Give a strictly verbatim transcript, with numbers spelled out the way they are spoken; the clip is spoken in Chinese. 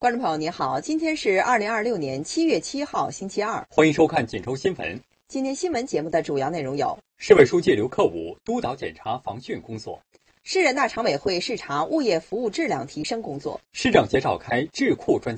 观众朋友您好，今天是二零二六年七月七号星期二， 欢迎收看锦州新闻。 今天新闻节目的主要内容有： 市委书记刘克武督导检查防汛工作； 市人大常委会视察物业服务质量提升工作； 市政协召开智库专